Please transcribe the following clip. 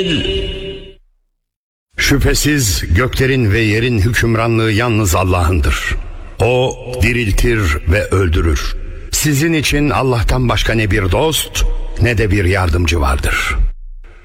Şüphesiz göklerin ve yerin hükümranlığı yalnız Allah'ındır. O diriltir ve öldürür. Sizin için Allah'tan başka ne bir dost ne de bir yardımcı vardır.